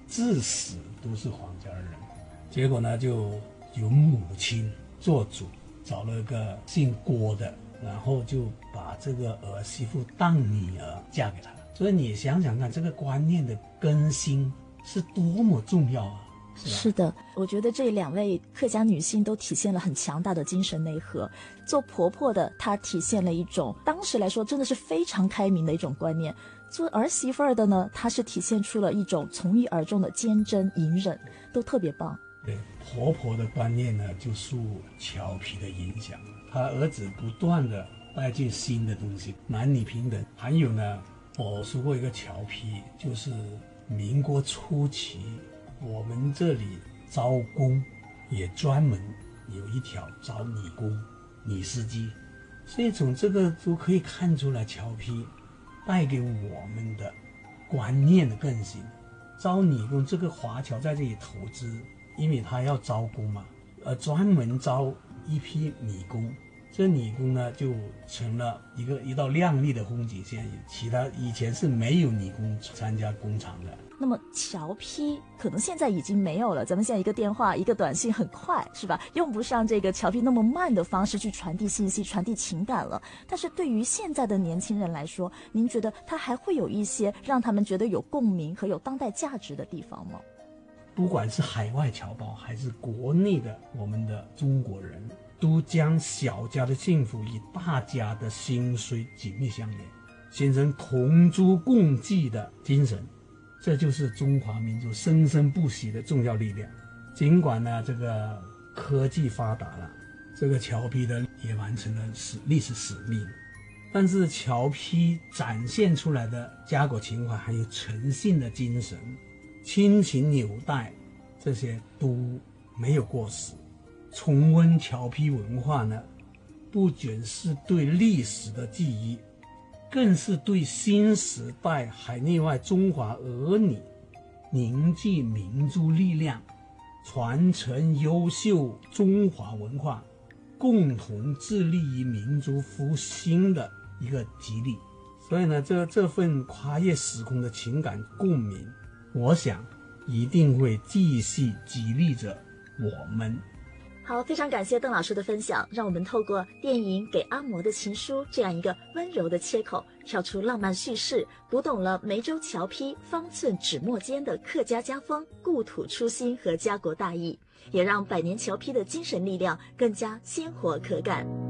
自死都是黄家人。结果呢，就由母亲做主，找了个姓郭的，然后就把这个儿媳妇当女儿嫁给他。所以你想想看，这个观念的更新是多么重要啊！ 是的，我觉得这两位客家女性都体现了很强大的精神内核。做婆婆的，她体现了一种当时来说真的是非常开明的一种观念；做儿媳妇儿的呢，她是体现出了一种从一而终的坚贞隐忍，都特别棒。 对，婆婆的观念呢，就受乔皮的影响，她儿子不断的带进新的东西，男女平等。还有呢，我说过一个乔皮，就是民国初期，我们这里招工也专门有一条招女工、女司机，所以从这个都可以看出来，乔皮带给我们的观念的更新。招女工，这个华侨在这里投资，因为他要招工嘛，专门招一批女工。这女工呢，就成了一道亮丽的风景线。其他以前是没有女工参加工厂的。 那么侨批可能现在已经没有了，咱们现在一个电话一个短信很快，是吧？用不上这个侨批那么慢的方式去传递信息、传递情感了。但是对于现在的年轻人来说，您觉得它还会有一些让他们觉得有共鸣和有当代价值的地方吗？ 不管是海外侨胞还是国内的我们的中国人，都将小家的幸福与大家的兴衰紧密相连，形成同舟共济的精神。这就是中华民族生生不息的重要力量。尽管呢，这个科技发达了，这个侨批的也完成了历史使命，但是侨批展现出来的家国情怀还有诚信的精神、亲情纽带，这些都没有过时。重温侨批文化呢，不仅是对历史的记忆，更是对新时代海内外中华儿女凝聚民族力量、传承优秀中华文化、共同致力于民族复兴的一个激励。所以呢，这份跨越时空的情感共鸣，我想一定会继续激励着我们。 好，非常感谢邓老师的分享，让我们透过电影《给阿嬷的情书》这样一个温柔的切口，跳出浪漫叙事，读懂了梅州侨批方寸纸墨间的客家家风、故土初心和家国大义，也让百年侨批的精神力量更加鲜活可感。